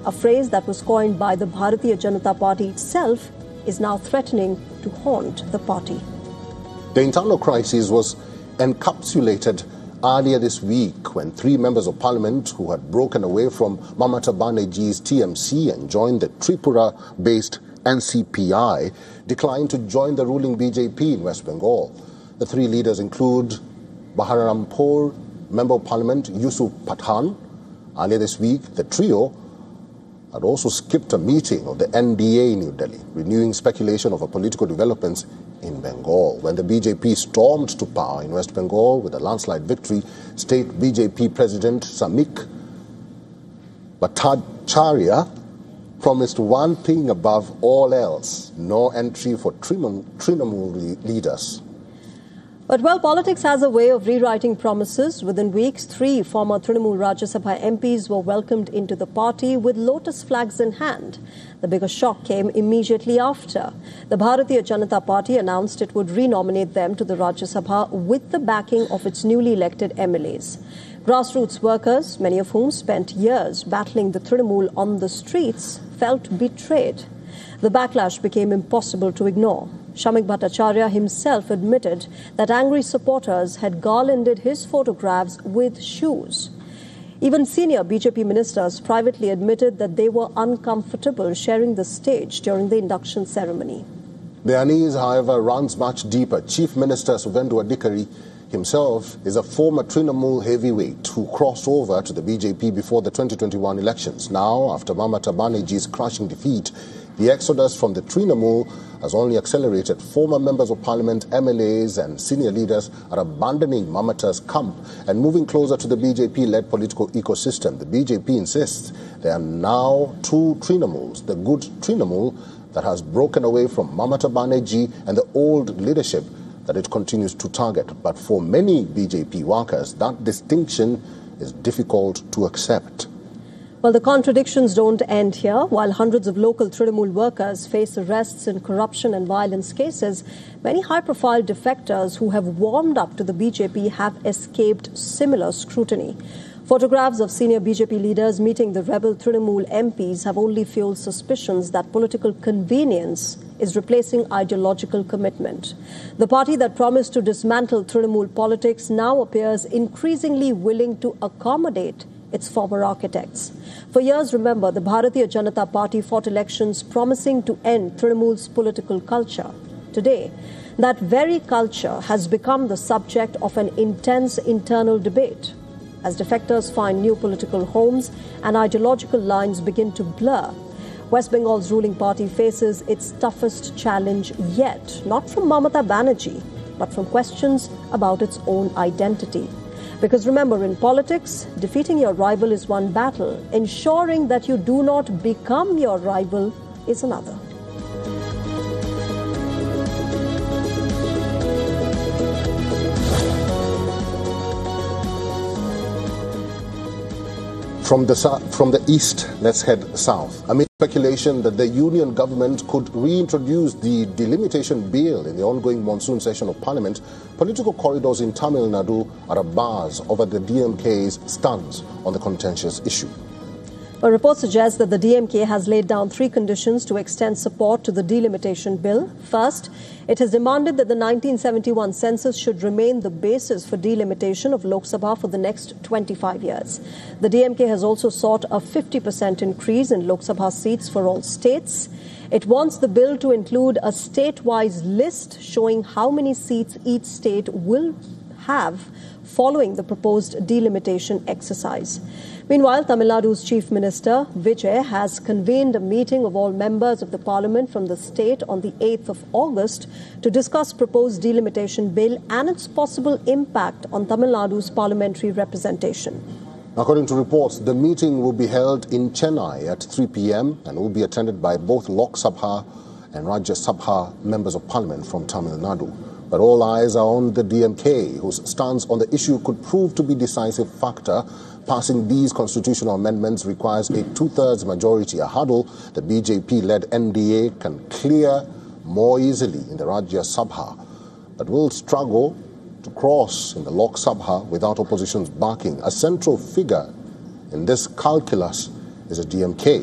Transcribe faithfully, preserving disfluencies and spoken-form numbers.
a phrase that was coined by the Bharatiya Janata Party itself, is now threatening to haunt the party. The internal crisis was encapsulated earlier this week when three members of parliament who had broken away from Mamata Banerjee's T M C and joined the Tripura-based N C P I declined to join the ruling B J P in West Bengal. The three leaders include Baharampur Member of Parliament Yusuf Pathan. Earlier this week, the trio had also skipped a meeting of the N D A in New Delhi, renewing speculation of a political developments in Bengal. When the B J P stormed to power in West Bengal with a landslide victory, State B J P President Samik Bhattacharya promised one thing above all else: no entry for Trinamool leaders. But while politics has a way of rewriting promises, within weeks, three former Trinamool Rajya Sabha M Ps were welcomed into the party with lotus flags in hand. The biggest shock came immediately after. The Bharatiya Janata Party announced it would renominate them to the Rajya Sabha with the backing of its newly elected M L As. Grassroots workers, many of whom spent years battling the Trinamool on the streets, felt betrayed. The backlash became impossible to ignore. Samik Bhattacharya himself admitted that angry supporters had garlanded his photographs with shoes. Even senior B J P ministers privately admitted that they were uncomfortable sharing the stage during the induction ceremony. The unease, however, runs much deeper. Chief Minister Suvendu Adhikari himself is a former Trinamool heavyweight who crossed over to the B J P before the twenty twenty-one elections. Now, after Mamata Banerjee's crushing defeat, the exodus from the Trinamool has only accelerated. Former members of parliament, M L As and senior leaders are abandoning Mamata's camp and moving closer to the B J P-led political ecosystem. The B J P insists there are now two Trinamools: the good Trinamool that has broken away from Mamata Banerjee and the old leadership that it continues to target. But for many B J P workers, that distinction is difficult to accept. Well, the contradictions don't end here. While hundreds of local Trinamool workers face arrests in corruption and violence cases, many high-profile defectors who have warmed up to the B J P have escaped similar scrutiny. Photographs of senior B J P leaders meeting the rebel Trinamool M Ps have only fueled suspicions that political convenience is replacing ideological commitment. The party that promised to dismantle Trinamool politics now appears increasingly willing to accommodate its former architects. For years, remember, the Bharatiya Janata Party fought elections promising to end Trinamool's political culture. Today, that very culture has become the subject of an intense internal debate. As defectors find new political homes and ideological lines begin to blur, West Bengal's ruling party faces its toughest challenge yet, not from Mamata Banerjee, but from questions about its own identity. Because remember, in politics, defeating your rival is one battle. Ensuring that you do not become your rival is another. From the, from the east, let's head south. Amid speculation that the union government could reintroduce the delimitation bill in the ongoing monsoon session of parliament, political corridors in Tamil Nadu are abuzz over the D M K's stance on the contentious issue. A report suggests that the D M K has laid down three conditions to extend support to the delimitation bill. First, it has demanded that the nineteen seventy-one census should remain the basis for delimitation of Lok Sabha for the next twenty-five years. The D M K has also sought a fifty percent increase in Lok Sabha seats for all states. It wants the bill to include a state-wise list showing how many seats each state will have following the proposed delimitation exercise. Meanwhile, Tamil Nadu's Chief Minister, Vijay, has convened a meeting of all members of the parliament from the state on the eighth of August to discuss proposed delimitation bill and its possible impact on Tamil Nadu's parliamentary representation. According to reports, the meeting will be held in Chennai at three p m and will be attended by both Lok Sabha and Rajya Sabha members of parliament from Tamil Nadu. But all eyes are on the D M K, whose stance on the issue could prove to be a decisive factor. Passing these constitutional amendments requires a two-thirds majority, a hurdle the B J P-led N D A can clear more easily in the Rajya Sabha, but will struggle to cross in the Lok Sabha without opposition's backing. A central figure in this calculus is a D M K,